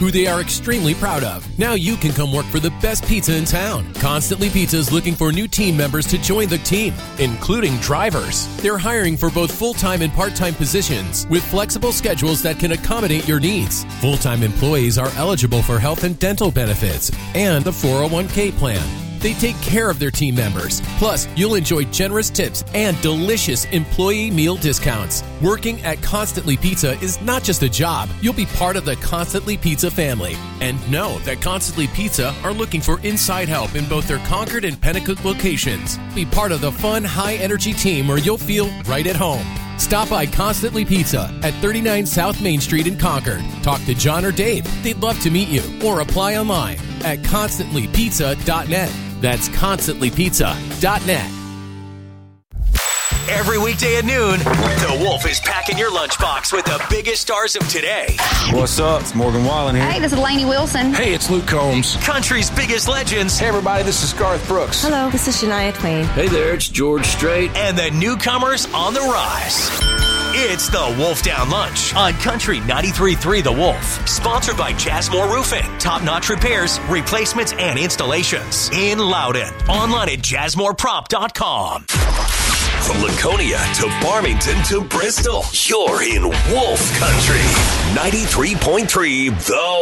who they are extremely proud of. Now you can come work for the best pizza in town. Constantly Pizza is looking for new team members to join the team, including drivers. They're hiring for both full-time and part-time positions with flexible schedules that can accommodate your needs. Full-time employees are eligible for health and dental benefits and the 401k plan. They take care of their team members. Plus, you'll enjoy generous tips and delicious employee meal discounts. Working at Constantly Pizza is not just a job. You'll be part of the Constantly Pizza family. And know that Constantly Pizza are looking for inside help in both their Concord and Pennacook locations. Be part of the fun, high-energy team where you'll feel right at home. Stop by Constantly Pizza at 39 South Main Street in Concord. Talk to John or Dave. They'd love to meet you. Or apply online at constantlypizza.net. That's constantlypizza.net. Every weekday at noon, The Wolf is packing your lunchbox with the biggest stars of today. What's up? It's Morgan Wallen here. Hey, this is Lainey Wilson. Hey, it's Luke Combs. Country's biggest legends. Hey, everybody, this is Garth Brooks. Hello, this is Shania Twain. Hey there, it's George Strait. And the newcomers on the rise. It's the Wolf Down Lunch on Country 93.3 The Wolf. Sponsored by Jazzmore Roofing. Top-notch repairs, replacements, and installations. In Loudon. Online at jazzmoreprop.com. From Laconia to Farmington to Bristol, you're in Wolf Country. 93.3 The